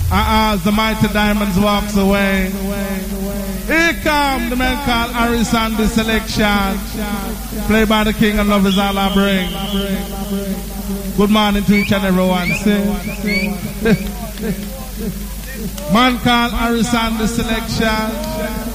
As the mighty diamonds walks away, here come the man called Harris and the selection. Played by the king and love is all I bring. Good morning to each and everyone. Man called Harris and the selection.